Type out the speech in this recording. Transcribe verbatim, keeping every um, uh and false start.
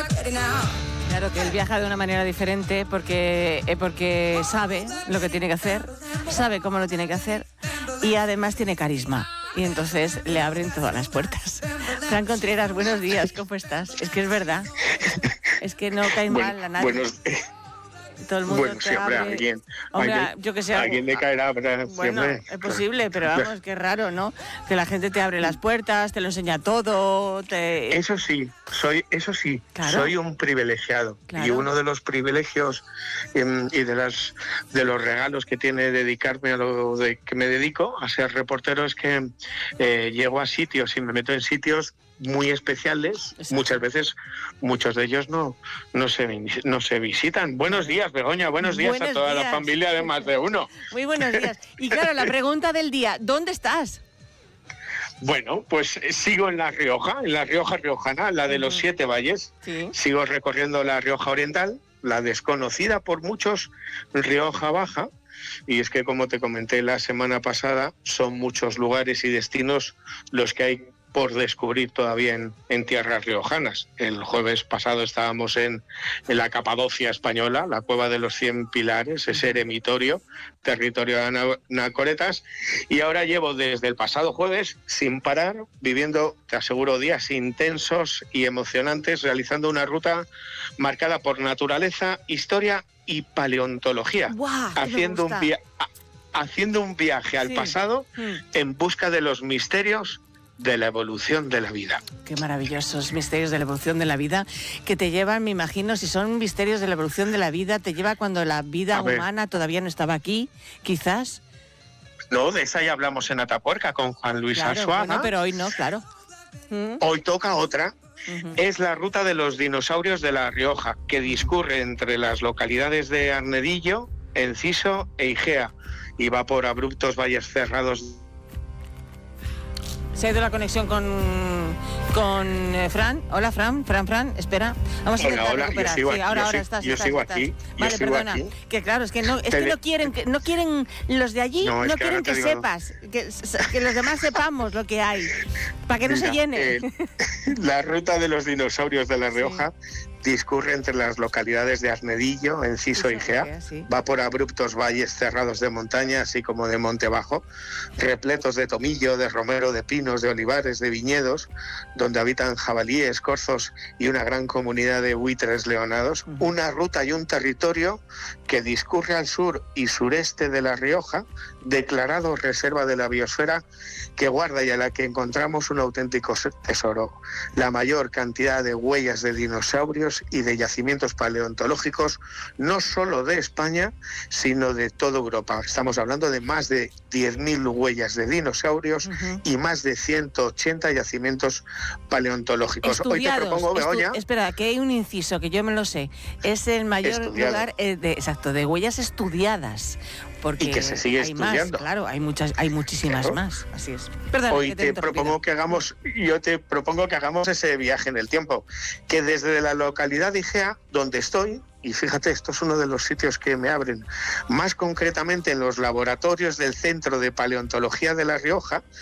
Claro que él viaja de una manera diferente porque, eh, porque sabe lo que tiene que hacer, sabe cómo lo tiene que hacer y además tiene carisma. Y entonces le abren todas las puertas. Fran Contreras, buenos días, ¿cómo estás? Es que es verdad, es que no cae Bueno, mal a nadie. Buenos, Todo el mundo bueno, te siempre abre. a alguien, Hombre, alguien, yo que sé, alguien le caerá, pero bueno, siempre. es posible, pero vamos, qué raro, ¿no? Que la gente te abre las puertas, te lo enseña todo, te... Eso sí, soy, eso sí, Claro. soy un privilegiado. Claro. Y uno de los privilegios em, y de las de los regalos que tiene dedicarme a lo de que me dedico, a ser reportero, es que eh, llego a sitios y me meto en sitios muy especiales. Exacto. Muchas veces, muchos de ellos no, no, se, no se visitan. Buenos días, Begoña, buenos días Buenos a toda días. la familia de más de uno. Muy buenos días. Y claro, la pregunta del día, ¿dónde estás? Bueno, pues eh, sigo en La Rioja, en La Rioja riojana, la de los Ujú. siete valles. Sí. Sigo recorriendo la Rioja Oriental, la desconocida por muchos, Rioja Baja. Y es que, como te comenté la semana pasada, son muchos lugares y destinos los que hay por descubrir todavía en, en tierras riojanas. El jueves pasado estábamos en, en la Capadocia española, la Cueva de los Cien Pilares, ese eremitorio, territorio de ana- anacoretas, y ahora llevo desde el pasado jueves sin parar, viviendo, te aseguro, días intensos y emocionantes, realizando una ruta marcada por naturaleza, historia y paleontología, ¡Guau! ¡Qué me haciendo un, gusta! via- a- haciendo un viaje al Sí. pasado Mm. en busca de los misterios de la evolución de la vida. Qué maravillosos misterios de la evolución de la vida que te llevan, me imagino, si son misterios de la evolución de la vida, te lleva cuando la vida A ver. humana todavía no estaba aquí, quizás. No, de esa ya hablamos en Atapuerca con Juan Luis Claro, Arzuaga. bueno, pero hoy no, claro. Mm. Hoy toca otra. Ujú. Es la ruta de los dinosaurios de La Rioja, que discurre entre las localidades de Arnedillo, Enciso e Igea, y va por abruptos valles cerrados. Se ha ido la conexión con, con eh, Fran. Hola, Fran. Fran, Fran, espera. Vamos a Hola, intentar hola, yo recuperar. sigo Sí, aquí, ahora, yo ahora sigo- estás, yo estás, sigo estás. aquí, yo Vale, sigo perdona. aquí. Que claro, es que no, es Te que de- no quieren, que no quieren los de allí, No, no, es que quieren ahora te que digo- sepas, que, que los demás sepamos lo que hay, para que no se Mira, llene. eh, la ruta de los dinosaurios de La Sí. Rioja discurre entre las localidades de Arnedillo, Enciso Sí, y sí, Igea. sí. Va por abruptos valles cerrados de montaña, así como de monte bajo, repletos de tomillo, de romero, de pinos, de olivares, de viñedos, donde habitan jabalíes, corzos y una gran comunidad de buitres leonados. Ujú. Una ruta y un territorio que discurre al sur y sureste de La Rioja, declarado reserva de la biosfera, que guarda y a la que encontramos un auténtico tesoro. La mayor cantidad de huellas de dinosaurios y de yacimientos paleontológicos, no solo de España, sino de toda Europa. Estamos hablando de más de diez mil huellas de dinosaurios Ujú. y más de ciento ochenta yacimientos paleontológicos. Hoy te Estudiados. propongo, estu- Begoña, espera, que hay un inciso que yo me lo sé. Es el mayor Estudiado. lugar eh, de, exacto, de huellas estudiadas. Porque Y que se sigue hay estudiando. más, claro, hay muchas, hay muchísimas Claro. más. Así es. Perdona, hoy que te he te interrumpido. propongo que hagamos, yo te propongo que hagamos ese viaje en el tiempo, que desde la localidad de Igea, donde estoy, y fíjate, esto es uno de los sitios que me abren, más concretamente en los laboratorios del Centro de Paleontología de La Rioja,